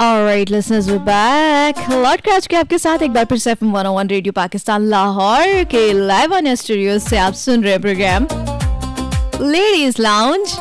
Alright listeners, we're back. लौट कर आज के आपके साथ एक बार फिर से FM 101 रेडियो पाकिस्तान लाहौर के लाइव ऑन स्टूडियो से आप सुन रहे प्रोग्राम लेडीज लाउंज।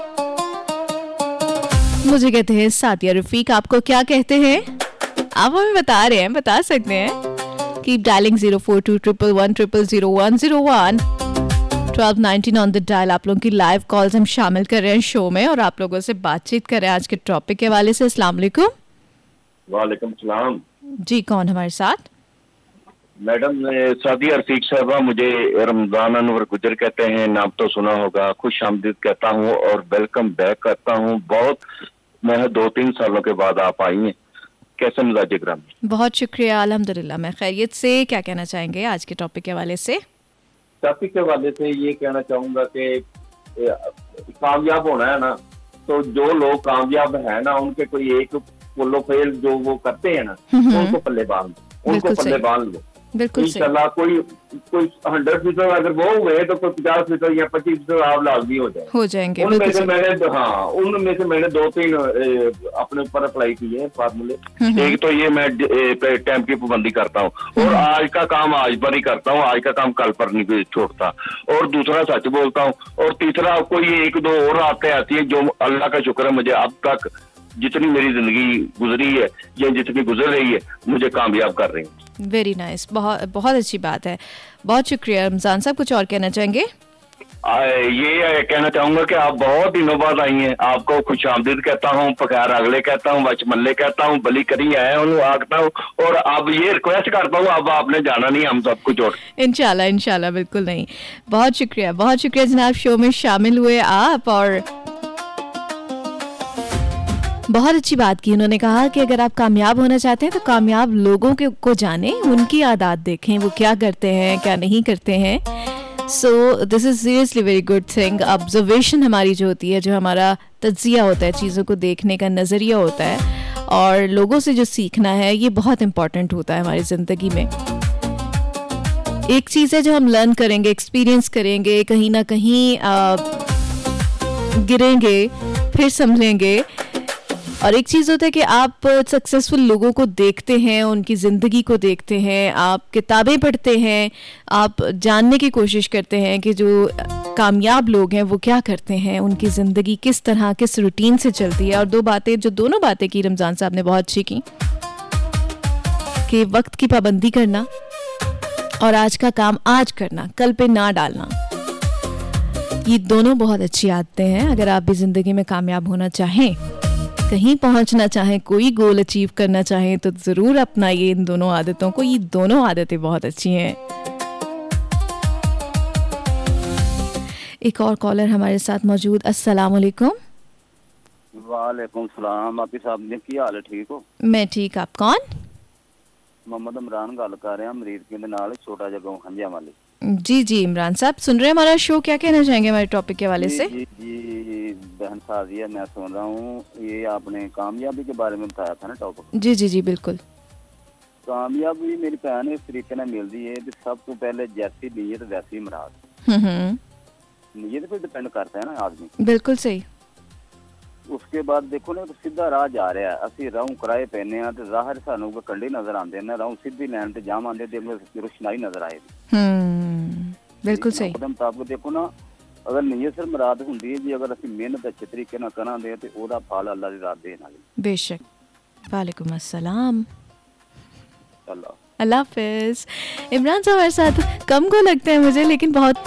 मुझे कहते हैं सादिया रफीक, आपको क्या कहते हैं आप हमें बता रहे हैं, बता सकते हैं कि डायलिंग 042111000101 1219 ऑन द डायल आप लोगों की लाइव कॉल्स हम शामिल कर रहे हैं शो में और आप लोगों से बातचीत कर रहे हैं आज के टॉपिक के हवाले से। अस्सलाम वालेकुम। वालेकुम सलाम जी, कौन हमारे साथ? मैडम सादिया रफीक साहबा, मुझे रमजान अनवर गुजर कहते हैं, नाम तो सुना होगा। खुश आमदीद कहता हूँ और वेलकम बैक करता हूँ। बहुत मैं 2-3 सालों के बाद आप आई हैं, कैसे मिजाज ग्राम? बहुत शुक्रिया, अल्हम्दुलिल्लाह मैं खैरियत से। क्या कहना चाहेंगे आज के टॉपिक के हवाले से? टॉपिक के हवाले से ये कहना चाहूंगा कि कामयाब होना है ना, तो जो लोग कामयाब है ना, उनके कोई एक फुल्लो फेल जो वो करते हैं ना, उनको पल्ले बांध लो। बिल्कुल इंशाल्लाह कोई 100% अगर वो हुए तो कोई 50% या 25% आप लाजमी हो जाएंगे। उनमें से मैंने 2-3 अपने ऊपर अप्लाई किए हैं फार्मूले। एक तो ये मैं टाइम की पाबंदी करता हूँ और आज का काम आज पर ही करता हूँ, आज का काम कल पर नहीं छोड़ता। और दूसरा सच बोलता हूँ। और तीसरा कोई 1-2 और आती है जो अल्लाह का शुक्र है, मुझे अब तक जितनी मेरी जिंदगी गुजरी है या जितनी गुजर रही है मुझे कामयाब कर रही है। वेरी नाइस, बहुत अच्छी बात है, बहुत शुक्रिया। रमजान साहब कुछ और कहना चाहेंगे? ये कहना चाहूंगा कि आप बहुत दिनों बाद आई हैं, आपको खुश आमदीद कहता हूँ, पखार अगले कहता हूँ, बचमल्ले कहता हूँ, बली करी आया हूँ आखता हूँ। और अब ये रिक्वेस्ट करता हूँ, अब आपने जाना नहीं, हम सब कुछ और इंशाल्लाह बिल्कुल नहीं। बहुत शुक्रिया जनाब, शो में शामिल हुए आप। और बहुत अच्छी बात की उन्होंने, कहा कि अगर आप कामयाब होना चाहते हैं तो कामयाब लोगों को जानें, उनकी आदत देखें, वो क्या करते हैं क्या नहीं करते हैं। So this is seriously very good thing. Observation हमारी जो होती है, जो हमारा तज्जिया होता है, चीज़ों को देखने का नज़रिया होता है और लोगों से जो सीखना है, ये बहुत इम्पॉर्टेंट होता है हमारी ज़िंदगी में। एक चीज़ है जो हम लर्न करेंगे, एक्सपीरियंस करेंगे, कहीं ना कहीं गिरेंगे फिर संभलेंगे। और एक चीज़ होता है कि आप सक्सेसफुल लोगों को देखते हैं, उनकी ज़िंदगी को देखते हैं, आप किताबें पढ़ते हैं, आप जानने की कोशिश करते हैं कि जो कामयाब लोग हैं वो क्या करते हैं, उनकी ज़िंदगी किस तरह किस रूटीन से चलती है। और दोनों बातें की रमज़ान साहब ने बहुत अच्छी की कि वक्त की पाबंदी करना और आज का काम आज करना, कल पे ना डालना। ये दोनों बहुत अच्छी आदतें हैं। अगर आप भी ज़िंदगी में कामयाब होना चाहें, कहीं पहुंचना चाहें, कोई गोल अचीव करना चाहें, तो ज़रूर अपनाइए इन दोनों आदतों को। ये दोनों आदतें बहुत अच्छी हैं। एक और कॉलर हमारे साथ मौजूद। अस्सलाम वालेकुम। वालेकुम सलाम। आपकी साहब ने क्या हाल है, ठीक हो? मैं ठीक, आप कौन? मोहम्मद इमरान गल कर रहे हैं, अमरीद के नाल छोटा जहा गांव खंजिया वाले। जी इमरान साहब सुन रहे हैं हमारा शो, क्या कहना चाहेंगे हमारे टॉपिक के हवाले से? जी बहन साजिया, मैं सुन रहा हूँ। ये आपने कामयाबी के बारे में बताया था ना टॉपिक। जी बिल्कुल। कामयाबी मेरी भैन इस तरीके से मिलती है कि सब तो पहले जैसी नीयत वैसी मुराद। नीयत पे डिपेंड करता है ना आदमी। बिल्कुल सही। उसके बाद देखो ना, सीधा राह जा रहा है, असि राहू कराए पैने हैं तो जाहिर सानू कंडे नजर आते हैं ना, राहू सीधी लैन ते जावांगे ते रोशनाई नजर आएगी। बिल्कुल सही। मुताबिक देखो ना, अगर नीयत सिर मुराद हुंदी है जी, अगर असि मेहनत अच्छे तरीके नाल करांगे ते ओदा फल अल्लाह दी रात देन वाली। बेशक। वालेकुम अस्सलाम। अल्लाह हाफिज। इमरान साहब हमारे साथ कम को लगते हैं मुझे, लेकिन बहुत।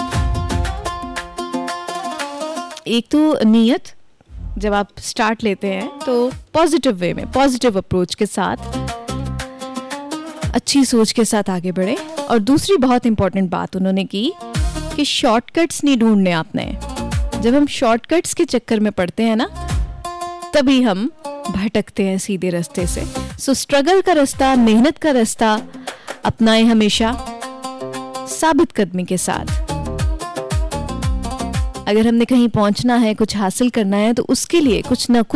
एक तो नीयत जब आप स्टार्ट लेते हैं तो पॉजिटिव वे में, पॉजिटिव अप्रोच के साथ, अच्छी सोच के साथ आगे बढ़े। और दूसरी बहुत इंपॉर्टेंट बात उन्होंने की कि शॉर्टकट्स नहीं ढूंढने आपने। जब हम शॉर्टकट्स के चक्कर में पड़ते हैं ना, तभी हम भटकते हैं सीधे रास्ते से। सो स्ट्रगल का रास्ता, मेहनत का रास्ता अपनाएं हमेशा, साबित कदमी के साथ। अगर हमने कहीं पहुंचना है, कुछ हासिल करना है, तो उसके लिए कुछ ना कुछ